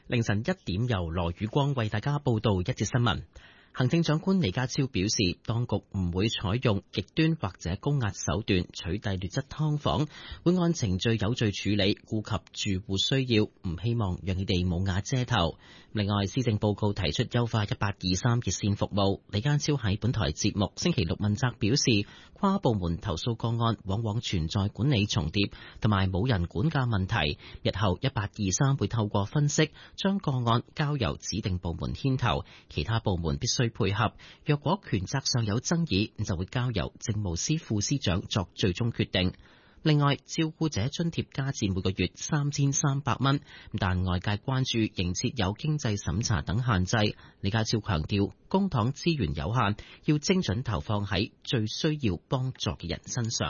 凌晨1點由羅宇光為大家報道一節新聞。行政長官李家超表示，當局唔會採用極端或者高壓手段取締劣質劏房，會按程序有序處理，顧及住戶需要，唔希望讓佢哋冇瓦遮頭。另外，施政報告提出優化1823熱線服務。李家超喺本台節目星期六問責表示，跨部門投訴個案往往存在管理重疊同埋冇人管嘅問題，日後1823會透過分析，將個案交由指定部門牽頭，其他部門必須配合。若果權責上有爭議，就會交由政務司副司長作最終決定。另外，照顧者津貼加至每個月3300蚊，但外界關注仍設有經濟審查等限制。李家超強調，公帑資源有限，要精準投放喺最需要幫助嘅人身上。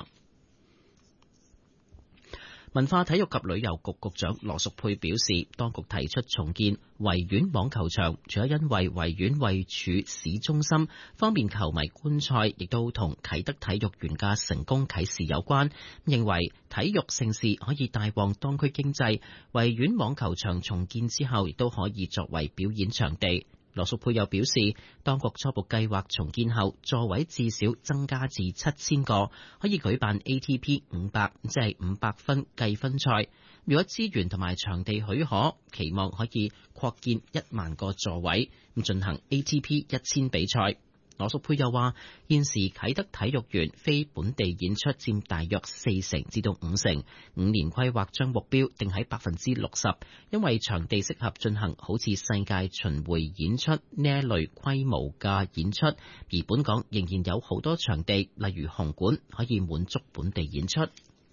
文化體育及旅遊局局長羅淑佩表示，當局提出重建維園網球場，除咗因為維園位處市中心，方便球迷觀賽，亦都同啟德體育園嘅成功啟示有關。認為體育盛事可以帶旺當區經濟，維園網球場重建之後，亦都可以作為表演場地。羅淑佩又表示，當局初步計劃重建後，座位至少增加至7000個，可以舉辦 ATP 500，即係500分計分賽。如果資源同埋場地許可，期望可以擴建1萬個座位，進行 ATP 1000比賽。羅淑佩又話，現時啟德體育園非本地演出佔大約40%至50%，5年規劃將目標定喺60%，因為場地適合進行好似世界巡迴演出呢一類規模嘅演出，而本港仍然有好多場地，例如紅館，可以滿足本地演出。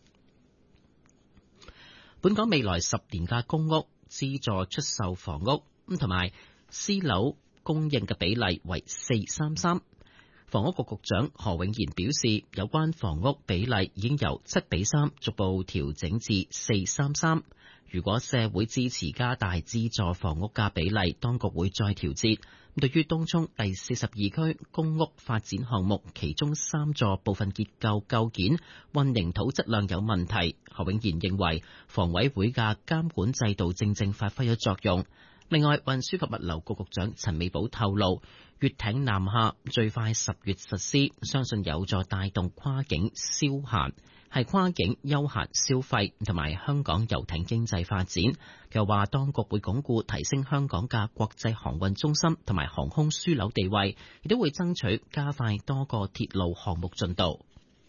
本港未來10年嘅公屋資助出售房屋同埋私樓供應嘅比例為4:33。房屋局局長何永賢表示，有關房屋比例已經由7:3逐步調整至4:33。如果社會支持加大資助房屋嘅比例，當局會再調節。對於東涌第42區公屋發展項目，其中3座部分結構構件混凝土質量有問題，何永賢認為房委會嘅監管制度正正發揮咗作用。另外，運輸及物流局局長陳美寶透露，粵艇南下最快10月實施，相信有助帶動跨境休閒消費同埋香港遊艇經濟發展。又話當局會鞏固提升香港嘅國際航運中心同埋航空樞紐地位，亦都會爭取加快多個鐵路項目進度。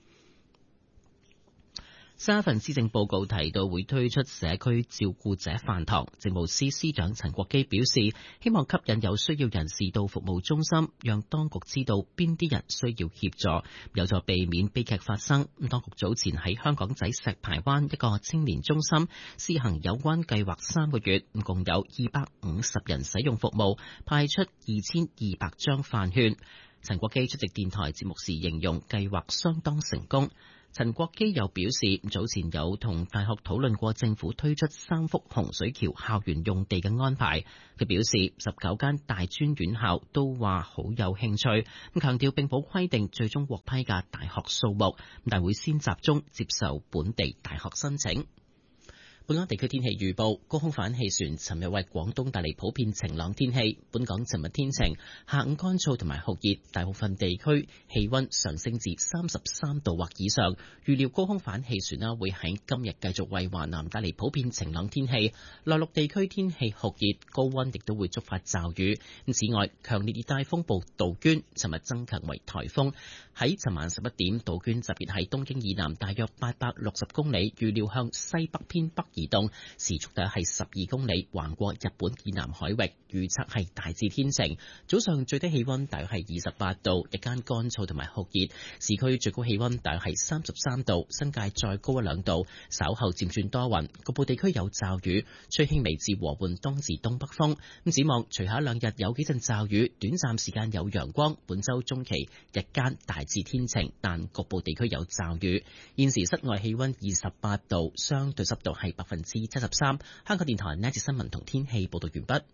新一份施政報告提到會推出社區照顧者飯堂，政務司司長陳國基表示，希望吸引有需要人士到服務中心，讓當局知道邊啲人需要協助，有助避免悲劇發生。當局早前喺香港仔石排灣一個青年中心試行有關計劃3個月，共有250人使用服務，派出2200張飯券。陳國基出席電台節目時形容計劃相當成功。陳國基又表示，早前有同大學討論過政府推出3幅洪水橋校園用地嘅安排。佢表示19間大專院校都話好有興趣，強調並冇規定最終獲批嘅大學數目，但會先集中接受本地大學申請。本港地區天氣預報，高空反氣旋尋日為廣東帶嚟普遍晴朗天氣。本港尋日天晴，下午乾燥同埋酷熱，大部分地區氣溫上升至33度或以上。預料高空反氣旋會喺今日繼續為華南帶嚟普遍晴朗天氣。內陸地區天氣酷熱，高溫亦都會觸發驟雨。此外，強烈熱帶風暴杜鵑尋日增強為颱風。喺尋晚11點，杜鵑集結喺東京以南大約860公里，預料向西北偏北移動，時速大約係12公里，橫過日本以南海域。預測係大致天晴，早上最低氣溫大約係28度，日間乾燥同埋酷熱，市區最高氣溫大約係33度，新界再高1-2度。稍後漸轉多雲，局部地區有驟雨，吹輕微至和緩東至東北風。展望隨後2日有幾陣驟雨，短暫時間有陽光。本週中期日間大致天晴，但局部地區有驟雨。現時室外氣溫28度，相對濕度係73%。香港電台呢節新聞同天氣報道完畢。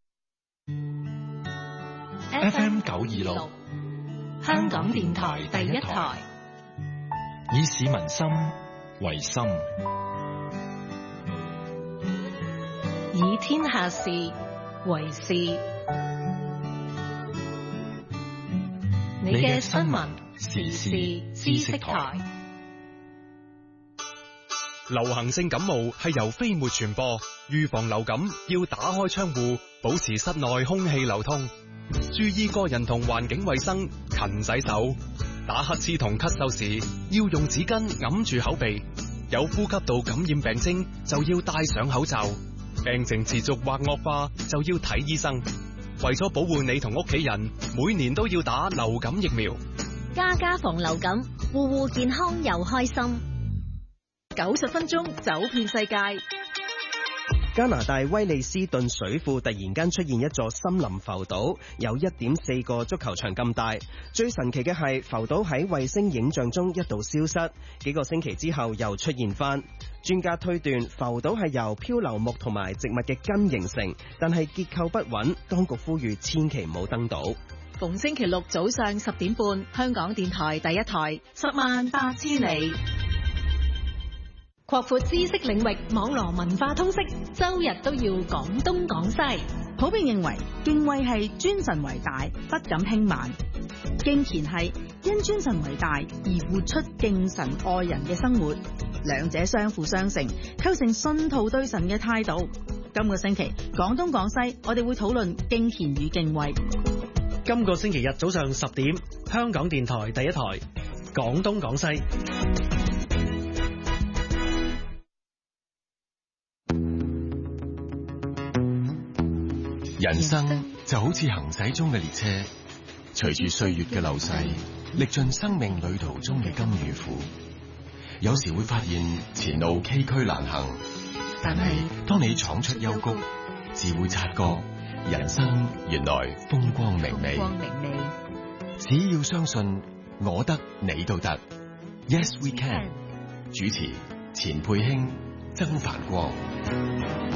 FM 926，香港電台第一台，以市民心為心， 以天下事為事。你嘅新聞時事知識台。 流行性感冒係由飛沫傳播，預防流感要打開窗戶，保持室內空氣流通，注意個人同環境衛生，勤洗手。打乞嗤同咳嗽時要用紙巾揞住口鼻，有呼吸道感染病徵就要戴上口罩，病情持續或惡化就要睇醫生。為咗保護你同屋企人，每年都要打流感疫苗。 家家防流感，戶戶健康又開心。 90分鐘走遍世界。 加拿大威利斯頓水庫突然間出現一座森林浮島，有 1.4 個足球場咁大。最神奇嘅係浮島喺衛星影像中一度消失，幾個星期之後又出現翻。專家推斷浮島係由漂流木同埋植物嘅根形成，但係結構不穩，當局呼籲千祈唔好登島。 逢星期六早上10點半，香港電台第一台，10萬八千里。擴闊知識領域，網羅文化通識，周日都要講東講西。 普遍認為敬畏係尊神為大，不敢輕慢；敬虔係因尊神為大而活出敬神愛人嘅生活，兩者相輔相成，構成信徒對神嘅態度。今個星期講東講西，我哋會討論敬虔與敬畏。 今個星期日早上10點，香港電台第一台講東講西。 人生就好似行駛中嘅列車，隨住歲月嘅流逝，歷盡生命旅途中嘅甘與苦。有時會發現前路崎嶇難行，但係當你闖出幽谷，自會察覺人生原來風光明媚。只要相信我得你都得。Yes we can。主持錢佩卿、曾繁光。